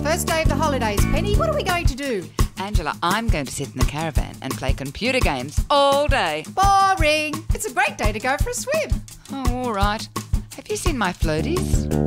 First day of the holidays, Penny. What are we going to do? Angela, I'm going to sit in the caravan and play computer games all day. Boring. It's a great day to go for a swim. Oh, all right. Have you seen my floaties?